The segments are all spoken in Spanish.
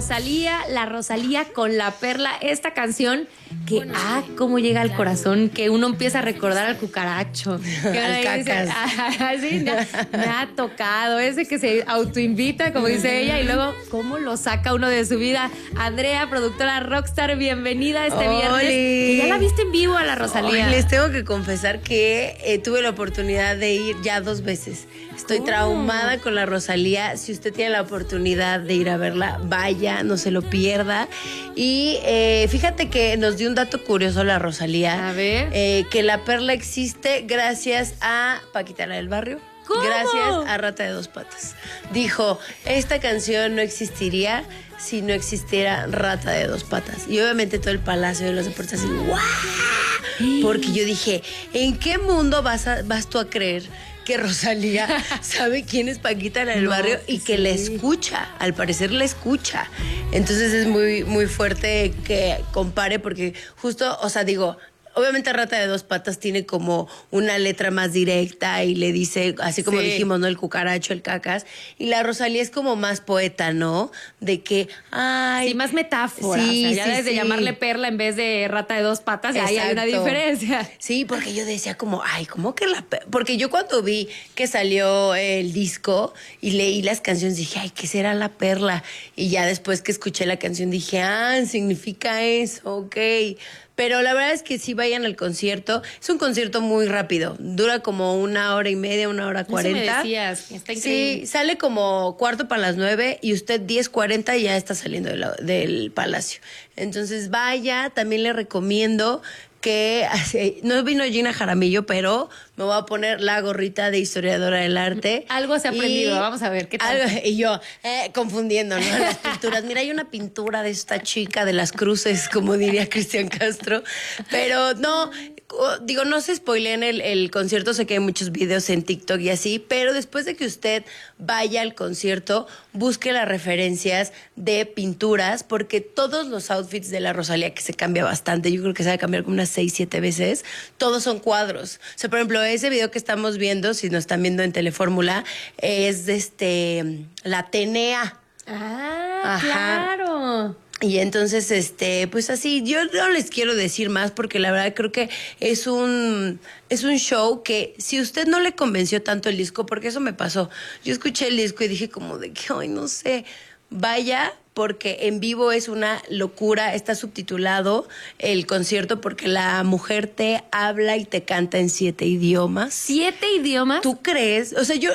La Rosalía con La Perla, esta canción que, cómo llega al corazón, que uno empieza a recordar al cucaracho. Que al cacas. Sí, me ha tocado, ese que se autoinvita, como dice ella, y luego cómo lo saca uno de su vida. Andrea, productora rockstar, bienvenida este viernes. Que ya la viste en vivo a la Rosalía. Les tengo que confesar que tuve la oportunidad de ir ya 2 veces. Estoy traumada con la Rosalía. Si usted tiene la oportunidad de ir a verla, vaya, no se lo pierda. Y fíjate que nos dio un dato curioso la Rosalía. A ver. Que La Perla existe gracias a Paquita la del Barrio. ¿Cómo? Gracias a Rata de Dos Patas. Dijo, esta canción no existiría si no existiera Rata de Dos Patas. Y obviamente todo el Palacio de los Deportes así, ¡guau! Porque yo dije, ¿en qué mundo vas tú a creer que Rosalía sabe quién es Paquita la del Barrio y que la escucha? Al parecer la escucha. Entonces es muy, muy fuerte que compare porque justo, o sea, digo, obviamente Rata de Dos Patas tiene como una letra más directa y le dice, así como dijimos, ¿no? El cucaracho, el cacas. Y la Rosalía es como más poeta, ¿no? De que, ay... Sí, más metáfora. Sí, o sea, ya desde llamarle Perla en vez de Rata de Dos Patas, ahí hay una diferencia. Sí, porque yo decía como, ay, ¿cómo que Porque yo cuando vi que salió el disco y leí las canciones, dije, ay, ¿qué será La Perla? Y ya después que escuché la canción dije, significa eso, ok. Pero la verdad es que sí vayan al concierto. Es un concierto muy rápido. Dura como 1h30, 1h40. Eso me decías. Está increíble. Sí, sale como 8:45 y usted 10:40 ya está saliendo del Palacio. Entonces vaya, también le recomiendo que no vino Gina Jaramillo, pero me voy a poner la gorrita de historiadora del arte. Algo se ha aprendido, vamos a ver qué tal. Y yo confundiendo, ¿no? Las pinturas. Mira, hay una pintura de esta chica de las cruces, como diría Cristian Castro, pero no... Digo, no se spoileen el concierto, sé que hay muchos videos en TikTok y así, pero después de que usted vaya al concierto, busque las referencias de pinturas, porque todos los outfits de la Rosalía, que se cambia bastante, yo creo que se va a cambiar como unas 6-7 veces, todos son cuadros. O sea, por ejemplo, ese video que estamos viendo, si nos están viendo en Telefórmula, es de la Atenea. Ajá. Claro. Y entonces, pues así, yo no les quiero decir más porque la verdad creo que es un show que si usted no le convenció tanto el disco, porque eso me pasó. Yo escuché el disco y dije como de que, ay, no sé, vaya, porque en vivo es una locura, está subtitulado el concierto porque la mujer te habla y te canta en 7 idiomas. ¿7 idiomas? ¿Tú crees? O sea, yo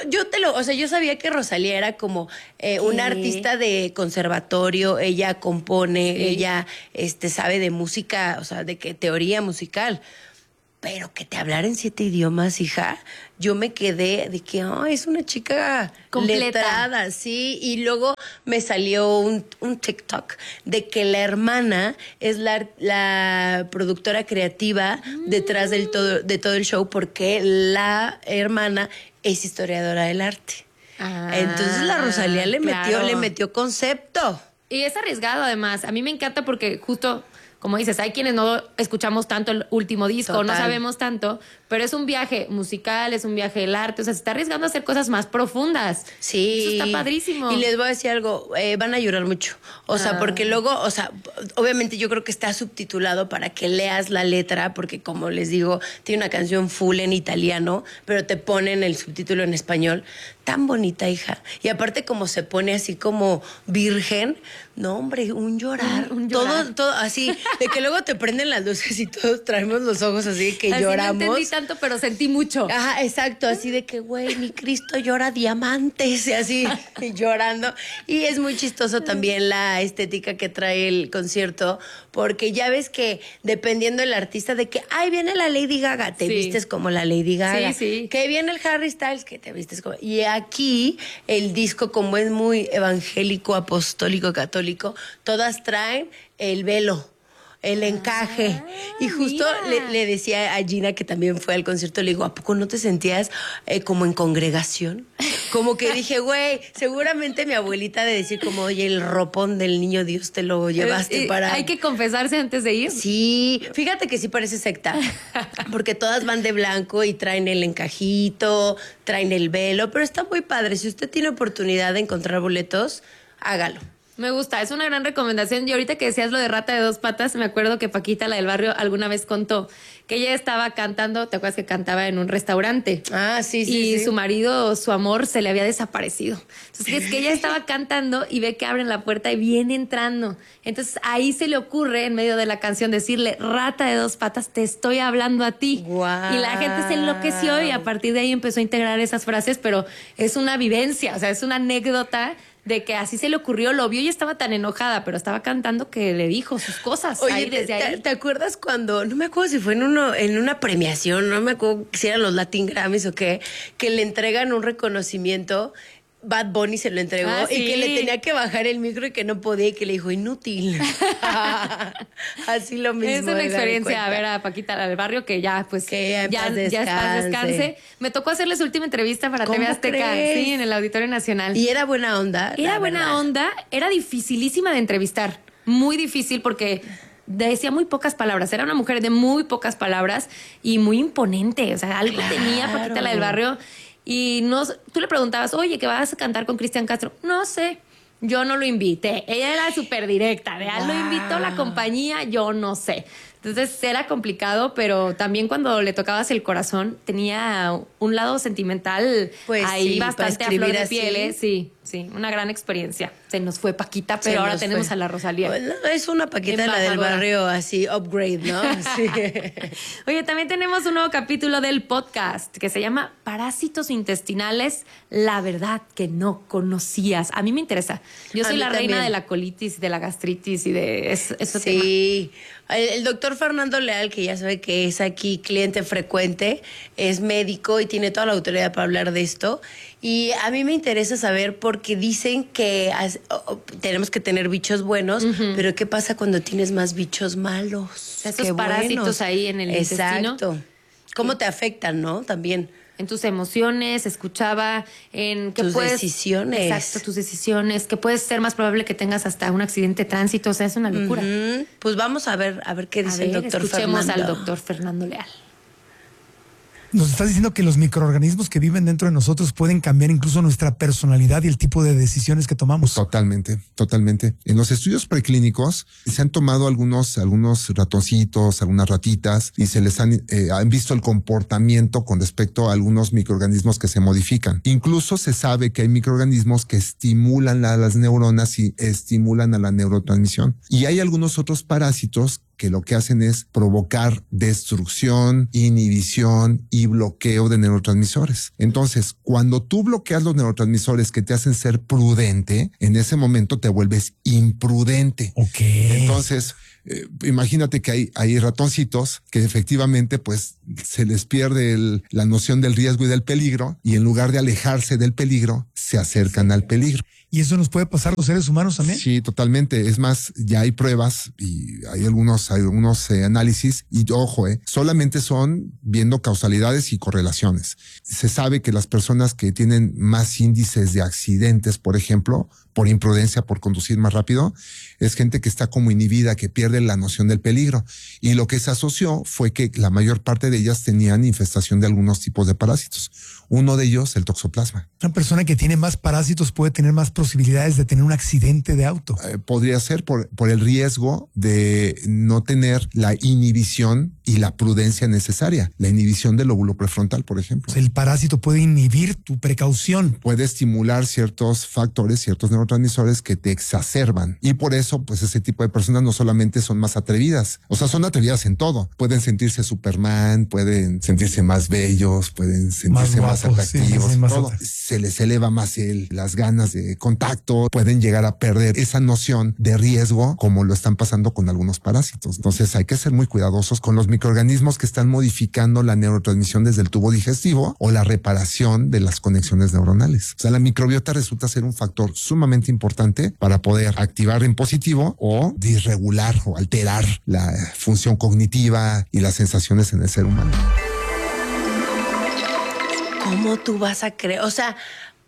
sabía que Rosalía era como una artista de conservatorio, ella compone, ella sabe de música, o sea, de que teoría musical. Pero que te hablara en 7 idiomas, hija, yo me quedé de que es una chica completa, letrada, sí. Y luego me salió un TikTok de que la hermana es la productora creativa detrás de todo el show, porque la hermana es historiadora del arte. Entonces la Rosalía le metió concepto. Y es arriesgado además. A mí me encanta porque justo... Como dices, hay quienes no escuchamos tanto el último disco, no sabemos tanto, pero es un viaje musical, es un viaje del arte, o sea, se está arriesgando a hacer cosas más profundas. Sí. Eso está padrísimo. Y les voy a decir algo, van a llorar mucho, o sea, porque luego, o sea, obviamente yo creo que está subtitulado para que leas la letra, porque como les digo, tiene una canción full en italiano, pero te ponen el subtítulo en español. Tan bonita, hija. Y aparte como se pone así como virgen, no, hombre, un llorar. Un llorar. Todo así, de que luego te prenden las luces y todos traemos los ojos así que así lloramos. No entendí tanto, pero sentí mucho. Ajá, exacto, así de que, güey, mi Cristo llora diamantes, y así, llorando. Y es muy chistoso también la estética que trae el concierto, porque ya ves que dependiendo del artista, de que, viene la Lady Gaga, te vistes como la Lady Gaga. Sí. Que viene el Harry Styles, que te vistes como... Y aquí el disco, como es muy evangélico, apostólico, católico, todas traen el velo, el encaje. Y justo le decía a Gina, que también fue al concierto, le digo, ¿a poco no te sentías como en congregación? Como que dije, güey, seguramente mi abuelita de decir como, oye, el ropón del niño Dios te lo llevaste para... ¿Hay que confesarse antes de ir? Sí, fíjate que sí parece secta, porque todas van de blanco y traen el encajito, traen el velo, pero está muy padre. Si usted tiene oportunidad de encontrar boletos, hágalo. Me gusta, es una gran recomendación. Y ahorita que decías lo de rata de 2 patas, me acuerdo que Paquita, la del barrio, alguna vez contó que ella estaba cantando, ¿te acuerdas que cantaba en un restaurante? Ah, sí, sí. Y sí. su marido, su amor, se le había desaparecido. Entonces es que ella estaba cantando y ve que abren la puerta y viene entrando. Entonces ahí se le ocurre, en medio de la canción, decirle, rata de 2 patas, te estoy hablando a ti. Guau. Y la gente se enloqueció y a partir de ahí empezó a integrar esas frases, pero es una vivencia, o sea, es una anécdota de que así se le ocurrió, lo vio y estaba tan enojada, pero estaba cantando que le dijo sus cosas. Oye, ahí, desde ahí. ¿te acuerdas cuando, no me acuerdo si fue en una premiación, no me acuerdo si eran los Latin Grammys o qué, que le entregan un reconocimiento? Bad Bunny se lo entregó Ah, y sí. que le tenía que bajar el micro y que no podía y que le dijo inútil. Así lo mismo. Es una de dar experiencia cuenta. a ver a Paquita la del barrio que ya pues Que ya en ya paz en paz descanse. Me tocó hacerle su última entrevista para ¿Cómo TV Azteca, crees? sí, en el Auditorio Nacional. Y era buena onda. Era la buena verdad. onda, era dificilísima de entrevistar, muy difícil porque decía muy pocas palabras, era una mujer de muy pocas palabras y muy imponente, o sea, algo tenía Claro. Paquita la del barrio y no, tú le preguntabas, oye, ¿que vas a cantar con Cristian Castro? No sé, yo no lo invité, ella era súper directa, lo invitó la compañía, yo no sé. Entonces era complicado, pero también cuando le tocabas el corazón tenía un lado sentimental Pues ahí sí, bastante para a flor escribir de así. piel, sí, sí, una gran experiencia. Se nos fue Paquita, Se pero ahora nos tenemos fue. a la Rosalía. Bueno, es una Paquita la del Embajadora. barrio así, upgrade, ¿no? Sí. Oye, también tenemos un nuevo capítulo del podcast que se llama Parásitos intestinales, la verdad que no conocías. A mí me interesa. Yo A soy mí la reina también. de la colitis, de la gastritis y de ese tema. Sí, el doctor Fernando Leal, que ya sabe que es aquí cliente frecuente, es médico y tiene toda la autoridad para hablar de esto. Y a mí me interesa saber porque dicen que tenemos que tener bichos buenos, pero ¿qué pasa cuando tienes más bichos malos? Esos Qué parásitos buenos. ahí en el intestino. Exacto. ¿Cómo te afectan, no? También. En tus emociones, escuchaba en que Tus puedes, decisiones. Exacto, tus decisiones, que puedes ser más probable que tengas hasta un accidente de tránsito, o sea, es una locura. Pues vamos a ver qué A dice el ver, doctor escuchemos Fernando. al doctor Fernando Leal. Nos estás diciendo que los microorganismos que viven dentro de nosotros pueden cambiar incluso nuestra personalidad y el tipo de decisiones que tomamos. Totalmente, totalmente. En los estudios preclínicos se han tomado algunos ratoncitos, algunas ratitas y se les han visto el comportamiento con respecto a algunos microorganismos que se modifican. Incluso se sabe que hay microorganismos que estimulan a las neuronas y estimulan a la neurotransmisión. Y hay algunos otros parásitos que lo que hacen es provocar destrucción, inhibición y bloqueo de neurotransmisores. Entonces, cuando tú bloqueas los neurotransmisores que te hacen ser prudente, en ese momento te vuelves imprudente. Ok. Entonces, imagínate que hay ratoncitos que efectivamente pues se les pierde la noción del riesgo y del peligro y en lugar de alejarse del peligro, se acercan al peligro. ¿Y eso nos puede pasar a los seres humanos también? Sí, totalmente. Es más, ya hay pruebas y hay algunos análisis y ojo, solamente son viendo causalidades y correlaciones. Se sabe que las personas que tienen más índices de accidentes, por ejemplo, por imprudencia, por conducir más rápido, es gente que está como inhibida, que pierde la noción del peligro. Y lo que se asoció fue que la mayor parte de ellas tenían infestación de algunos tipos de parásitos. Uno de ellos, el toxoplasma. Una persona que tiene más parásitos puede tener más posibilidades de tener un accidente de auto. Podría ser por el riesgo de no tener la inhibición y la prudencia necesaria. La inhibición del lóbulo prefrontal, por ejemplo. O sea, el parásito puede inhibir tu precaución. Puede estimular ciertos factores, ciertos neurotransmisores que te exacerban. Y por eso, pues ese tipo de personas no solamente son más atrevidas, o sea, son atrevidas en todo. Pueden sentirse Superman, pueden sentirse más bellos, pueden sentirse más guapos, atractivos. sí, más todo. atractivos. Se les eleva más las ganas de contacto, pueden llegar a perder esa noción de riesgo como lo están pasando con algunos parásitos. Entonces hay que ser muy cuidadosos con los microorganismos que están modificando la neurotransmisión desde el tubo digestivo o la reparación de las conexiones neuronales. O sea, la microbiota resulta ser un factor sumamente importante para poder activar en positivo o disregular o alterar la función cognitiva y las sensaciones en el ser humano. ¿Cómo tú vas a creer? O sea,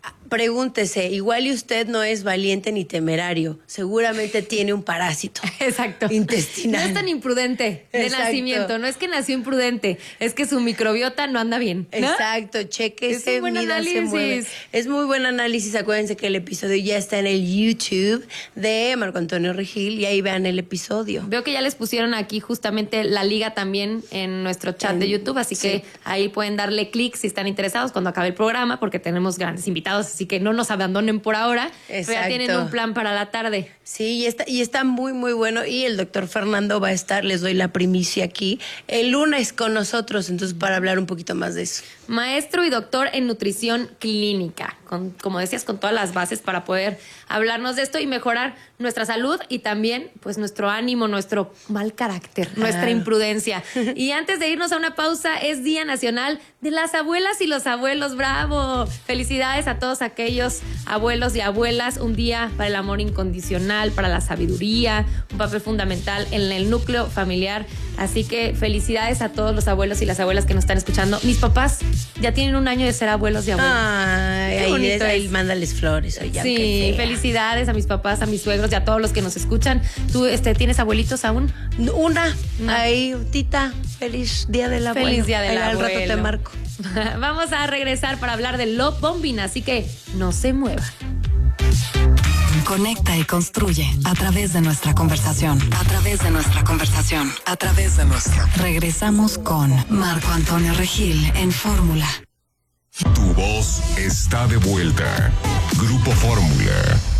Pregúntese, igual y usted no es valiente ni temerario, seguramente tiene un parásito. Exacto. Intestinal. No es tan imprudente de Exacto. nacimiento, no es que nació imprudente, es que su microbiota no anda bien, ¿no? Exacto, chéquese, Es un buen mídase, análisis. mueve. Es muy buen análisis, acuérdense que el episodio ya está en el YouTube de Marco Antonio Regil y ahí vean el episodio. Veo que ya les pusieron aquí justamente la liga también en nuestro chat de YouTube, así que ahí pueden darle clic si están interesados cuando acabe el programa, porque tenemos grandes invitados, así que no nos abandonen por ahora, pero ya tienen un plan para la tarde. Sí, y está muy, muy bueno. Y el doctor Fernando va a estar, les doy la primicia aquí, el lunes con nosotros, entonces para hablar un poquito más de eso. Maestro y doctor en nutrición clínica, como decías, con todas las bases para poder hablarnos de esto y mejorar nuestra salud y también pues nuestro ánimo, nuestro mal carácter, nuestra imprudencia. Y antes de irnos a una pausa, es Día Nacional de las Abuelas y los Abuelos. ¡Bravo! Felicidades a todos aquellos abuelos y abuelas. Un día para el amor incondicional, para la sabiduría, un papel fundamental en el núcleo familiar. Así que felicidades a todos los abuelos y las abuelas que nos están escuchando. Mis papás ya tienen un año de ser abuelos y abuelas. Ay, ahí mándales flores. Oye, sí, felicidades a mis papás, a mis suegros y a todos los que nos escuchan. ¿Tú tienes abuelitos aún? Una. Ahí, tita, feliz día del abuelo. Feliz día del abuelo. Al rato te marco. Vamos a regresar para hablar de Love Bombing, así que no se mueva. Conecta y construye a través de nuestra conversación. A través de nuestra conversación. A través de nuestra. Regresamos con Marco Antonio Regil en Fórmula. Tu voz está de vuelta. Grupo Fórmula.